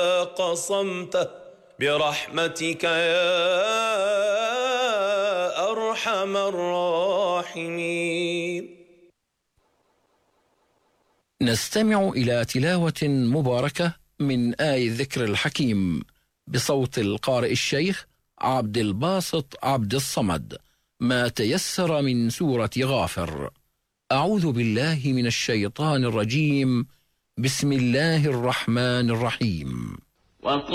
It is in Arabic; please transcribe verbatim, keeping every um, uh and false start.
قصمته برحمتك يا أرحم الراحمين. نستمع إلى تلاوة مباركة من آي الذكر الحكيم بصوت القارئ الشيخ عبد الباسط عبد الصمد، ما تيسر من سورة غافر. أعوذ بالله من الشيطان الرجيم. بسم الله الرحمن الرحيم.